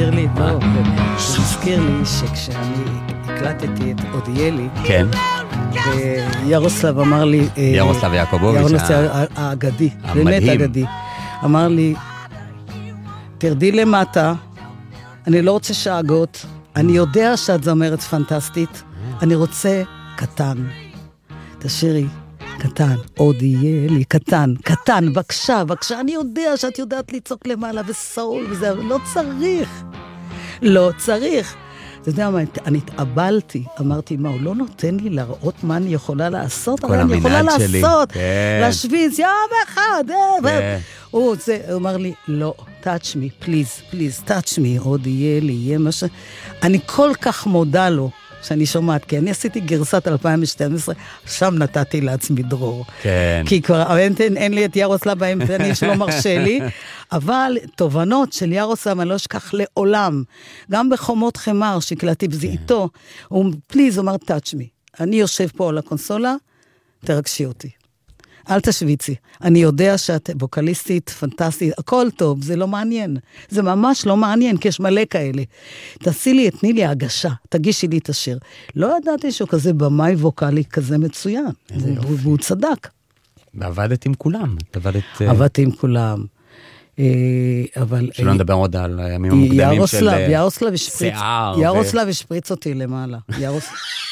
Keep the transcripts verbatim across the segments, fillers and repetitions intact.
הזכיר לי, לא, זה הזכיר לי שכשאני הקלטתי את אודיאלי, כן. וירוסלב אמר לי, ירוסלב יעקובוביץ', ירוסלב האגדי, באמת אגדי, אמר לי, תרדי למטה, אני לא רוצה שאגות, אני יודע שאת זמרת פנטסטית, אני רוצה קטן. תשאירי, קטן, עוד יהיה לי, קטן, קטן, בבקשה, בבקשה, אני יודע שאת יודעת לצעוק למעלה וסעול וזה, לא צריך, לא צריך. אתה יודע מה, אני התאבלתי, אמרתי, מה, הוא לא נותן לי להראות מה אני יכולה לעשות, אבל אני יכולה לעשות, להשוויץ, יום אחד, הוא אמר לי, לא, touch me, please, please, touch me, עוד יהיה לי, יהיה מה ש... אני כל כך מודה לו, שאני שומעת, כי אני עשיתי גרסת אלפיים ושתים עשרה, שם נתתי לעצמי דרור. כן. כי כבר אין, אין לי את ירוסלב באמצעני שלא מרשה לי, אבל תובנות של ירוסלב אני לא אשכח לעולם. גם בחומות חמר שקלטתי בזיתו, הוא פליז, הוא אמר, touch me. אני יושב פה על הקונסולה, תרגשי אותי. אל תשוויצי. אני יודע שאת ווקליסטית, פנטסטית, הכל טוב, זה לא מעניין. זה ממש לא מעניין, כי יש מלא כאלה. תעשי לי, תני לי הגשה, תגישי לי את השיר. לא ידעתי שהוא כזה במאי ווקלי כזה מצוין. והוא צדק. ועבדת עם כולם. עבדתי עם כולם. אבל... שלא נדבר עוד על הימים המוקדמים של שיער. ירוסלב השפריץ אותי למעלה. ירוסלב...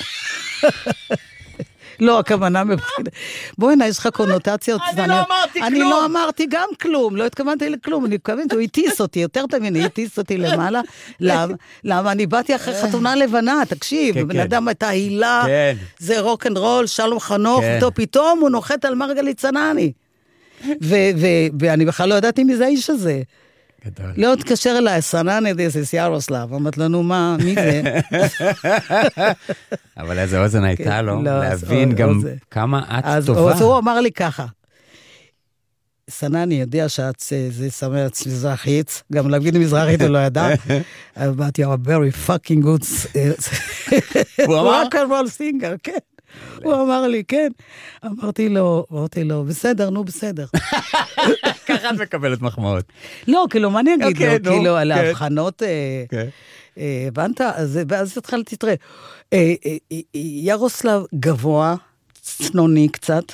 לא, הכוונה מבחינת... בואי הנה, יש לך קונוטציות. אני לא אמרתי כלום. אני לא אמרתי גם כלום, לא התכוונתי לכלום, אני התכוונת, הוא הטיס אותי, יותר תבין, הוא הטיס אותי למעלה. למה? אני באתי אחרי חתונה לבנה, תקשיב, בן אדם הייתה הילה, זה רוק אנד רול, שלום חנוך, פתאום הוא נוחת על מרגלית צנני. ואני בכלל לא ידעתי מי זה האיש הזה. לא תקשר אליי, סנן זה ירוסלב, אמרת לנו מה, מי זה? אבל איזה אוזן הייתה לו, להבין גם כמה את טובה. אז הוא אמר לי ככה, סנן, אני יודע שאת זה סמרת מזרחית, גם להגיד מזרחית הוא לא ידע, but you are very fucking good rock and roll singer, כן. הוא אמר לי, כן. אמרתי לו, אמרתי לו, בסדר, נו, בסדר. ככה את מקבלת מחמאות. לא, כאילו, מה אני אגיד לו? כאילו, על ההבחנות, הבנת? ואז התחלתי, תראה, ירוסלב גבוה, צנוני קצת,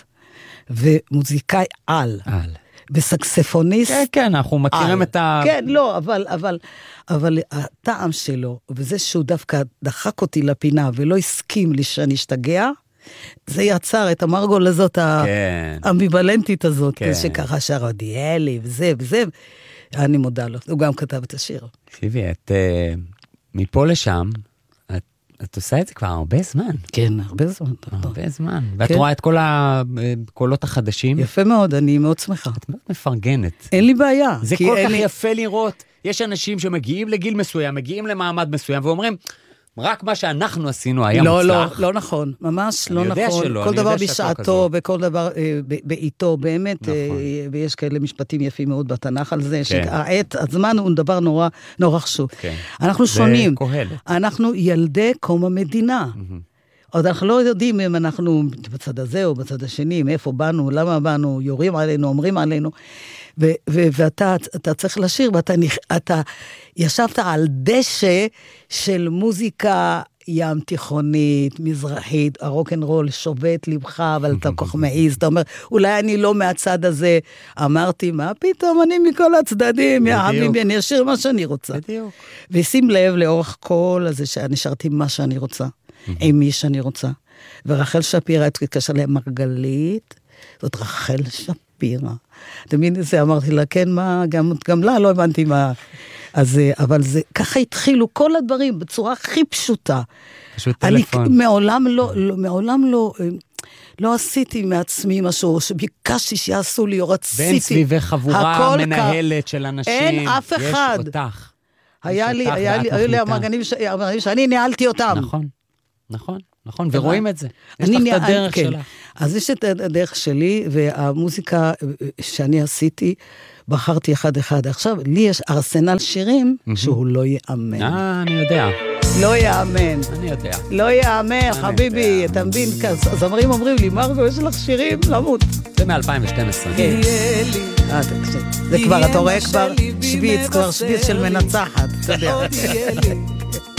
ומוזיקאי על. על. וסקספוניסט. כן, כן, אנחנו מכירים את ה... כן, לא, אבל, אבל, אבל הטעם שלו, וזה שהוא דווקא דחק אותי לפינה, ולא הסכים לי שאני אשתגע, זה יצר את המרגול הזאת, האמביוולנטית הזאת, שככה שר אודיאלי, וזה, וזה, אני מודה לו, הוא גם כתב את השיר. תקשיבי, את מפה לשם, את עושה את זה כבר הרבה זמן. כן, הרבה זמן. הרבה זמן. ואת רואה את כל הקולות החדשים. יפה מאוד, אני מאוד שמחה. את מאוד מפרגנת. אין לי בעיה. זה כל כך יפה לראות. יש אנשים שמגיעים לגיל מסוים, מגיעים למעמד מסוים, ואומרים, רק מה שאנחנו עשינו היה מוצלח. לא, לא, לא נכון. ממש לא נכון. כל דבר בשעתו, וכל דבר בעיתו, באמת, ויש כאלה משפטים יפים מאוד בתנ"ך על זה, שהעת, הזמן הוא דבר נורא, נורא חשוב. אנחנו שונים. אנחנו ילדי קום המדינה. עוד אנחנו לא יודעים אם אנחנו בצד הזה או בצד השני, מאיפה באנו, למה באנו, יורים עלינו, אומרים עלינו, ואתה צריך לשיר, ואתה ישבת על דשא של מוזיקה ים תיכונית, מזרחית, הרוק אנד רול שובת לבך, אבל אתה כל כך מעיז, אתה אומר, אולי אני לא מהצד הזה, אמרתי, מה פתאום, אני מכל הצדדים, יא חביבי, אני אשיר מה שאני רוצה. בדיוק. ושים לב לאורך כל הזה, שאני שרתי מה שאני רוצה. עם מי שאני רוצה. ורחל שפירא, התקשר להם מרגלית, זאת רחל שפירא. תמיד זה אמרתי לה, כן, מה, גם, גם לה לא הבנתי מה. אז, אבל זה, ככה התחילו כל הדברים, בצורה הכי פשוטה. פשוט טלפון. אני מעולם לא, לא, מעולם לא, לא עשיתי מעצמי משהו, שביקשתי שיעשו לי, או רציתי. בין סביבי חבורה מנהלת של אנשים. אין אף אחד. יש אותך. היה לי, היה לי, היו לי המרגנים שאני ניהלתי אותם. נכון. נכון, נכון, ורואים את זה. יש לך את הדרך שלך. אז יש את הדרך שלי, והמוזיקה שאני עשיתי, בחרתי אחד אחד. עכשיו, לי יש ארסנל שירים שהוא לא יאמן. אה, אני יודע. לא יאמן. אני יודע. לא יאמן, חביבי, אתה מבין, זמרים אומרים לי, מרגו, יש לך שירים למות. זה מ-אלפיים ושתים עשרה. כן. אה, תקשיב. זה כבר, אתה רואה כבר שביץ, כבר שביץ של מנצחת, אתה יודע.